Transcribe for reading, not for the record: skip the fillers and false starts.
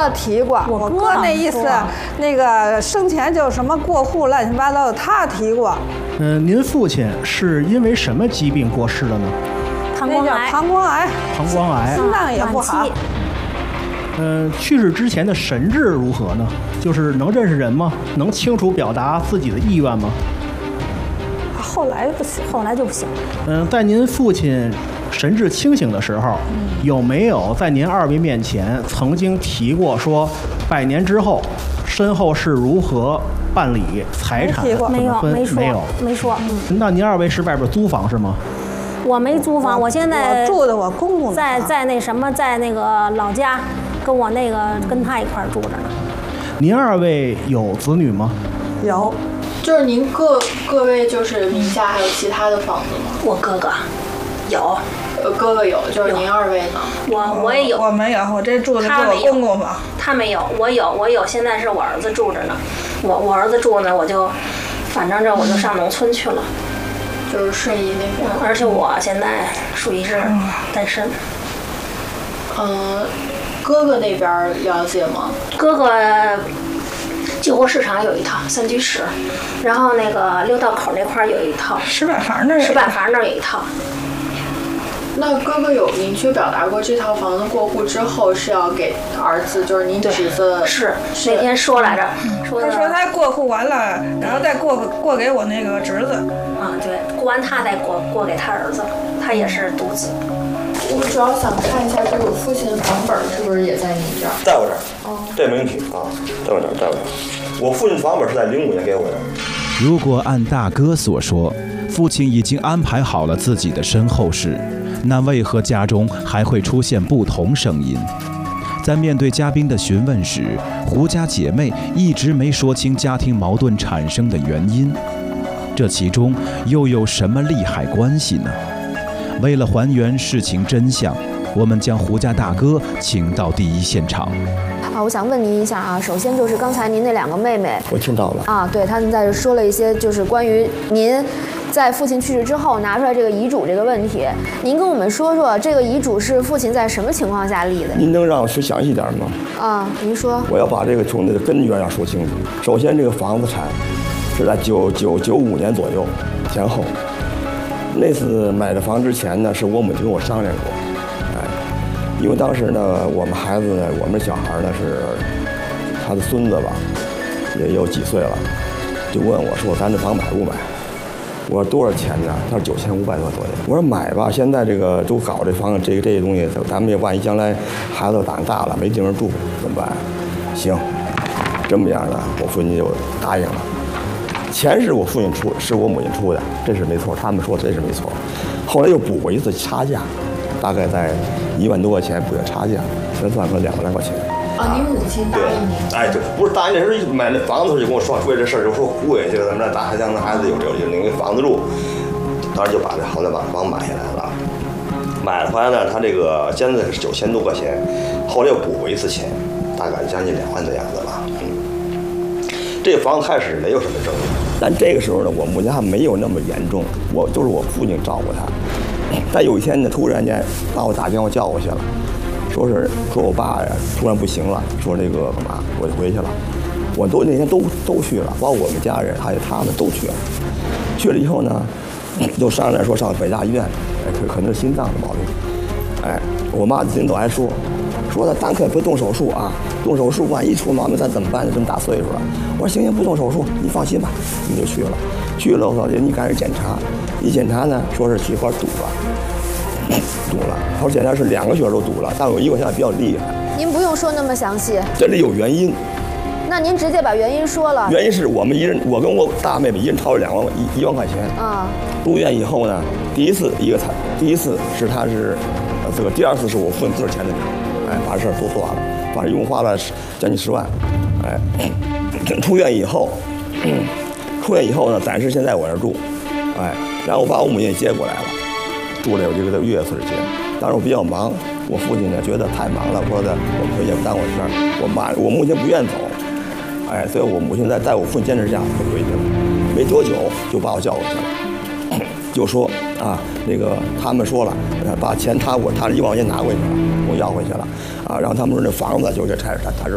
哥提过，我哥那意思，那个生前就什么过户乱七八糟的，他提过。 您父亲是因为什么疾病过世的呢？ 膀胱癌。膀胱癌，心脏也不好。 去世之前的神志如何呢？就是能认识人吗？能清楚表达自己的意愿吗？ 后来不行，后来就不行。 在您父亲神志清醒的时候，有没有在您二位面前曾经提过说，100年之后，身后是如何办理财产怎么分？ 没说。 那您二位是外边租房是吗？ 我没租房，我现在住的我公公在那什么，在那个老家，跟他一块住着呢。 您二位有子女吗？ 有。 就是您各位就是名下还有其他的房子吗？ 我哥哥有， 哥哥有，就是您二位呢？ 我也有， 我没有，我这住的是我公公房。 他没有，我有，现在是我儿子住着呢。我儿子住呢，我就上农村去了， 就是顺义那边。 而且我现在属于是单身。 哥哥那边了解吗？ 哥哥。旧货市场有一套3居室，然后那个六道口那块有一套， 石板房那有一套。 那哥哥有明确表达过这套房子过户之后是要给儿子，就是您侄子是那天说来着， 他说他过户完了，然后再过给我那个侄子。 对，过完他再过给他儿子，他也是独子。 我主要想看一下这个父亲的房本是不是也在您这儿？ 在我这儿，这没问题啊，在我这儿。我父亲房本是在05年给我的。 如果按大哥所说，父亲已经安排好了自己的身后事，那为何家中还会出现不同声音？在面对嘉宾的询问时，胡家姐妹一直没说清家庭矛盾产生的原因，这其中又有什么利害关系呢？为了还原事情真相，我们将胡家大哥请到第一现场。 我想问您一下啊，首先就是刚才您那2个妹妹， 我听到了对，他们在说了一些就是关于您在父亲去世之后拿出来这个遗嘱这个问题，您跟我们说说这个遗嘱是父亲在什么情况下立的？ 您能让我说详细点吗？ 您说。 我要把这个从那个根源上说清楚。首先，这个房子产是在95年左右前后。那次买这房之前呢，是我母亲跟我商量过，因为当时呢，我们孩子呢，我们小孩呢是他的孙子吧，也有几岁了，就问我说：“咱这房买不买？”我说：“多少钱呢？”他说：“9500多左右。”我说：“买吧，现在这个都搞这房子，这些东西，咱们也万一将来孩子长大了没地方住怎么办？”行，这么样呢，我父亲就答应了。钱是我父亲出，是我母亲出的，这是没错。他们说这是没错。后来又补过一次差价，大概在1万多块钱补的差价，全算个2万来块钱。 您母亲答应您？ 这不是答应，这是买那房子就跟我说这事儿，就说贵，就咱们这让咱孩子有领个房子住，当时就把这后来把房买下来了。买了回来呢，他这个现在是9000多块钱，后来又补过一次钱，大概将近2万的样子吧。这个房子开始没有什么争议，但这个时候呢，我母亲还没有那么严重，就是我父亲照顾她。但有一天呢，突然间把我打电话叫过去了，说我爸呀突然不行了，说那个干嘛，我就回去了。我那天都去了，包括我们家人还有他们都去了。去了以后呢，就商量说上北大医院，可能是心脏的毛病。我妈今天都还说咱可别动手术啊，动手术万一出毛病咱怎么办？这么大岁数了。我说行，不动手术，你放心吧。你就去了，我说你开始检查，一检查呢，说是血管堵了。他说检查是2个血管都堵了，但有一个现在比较厉害。 您不用说那么详细， 这里有原因。 那您直接把原因说了。 原因是我跟我大妹妹一人掏了1万块钱。入院以后呢，第一次是他是第2次是我父亲自个儿钱的名，把这事儿都做完了，反正一共花了将近10万。出院以后呢，暂时先在我这儿住，然后我把我母亲也接过来了，住了有1个月时间。当时我比较忙，我父亲呢觉得太忙了，说的我回去耽误事儿。我母亲不愿走，所以我母亲在我父亲坚持下就回去了。没多久就把我叫过去了，就说那个他们说了，把钱他1万块钱拿回去了，我要回去了，然后他们说那房子就这他